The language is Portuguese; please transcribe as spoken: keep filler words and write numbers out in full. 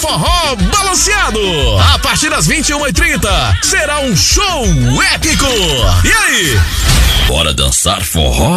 Forró Balanceado. A partir das vinte e uma e trinta será um show épico. E aí? Bora dançar forró?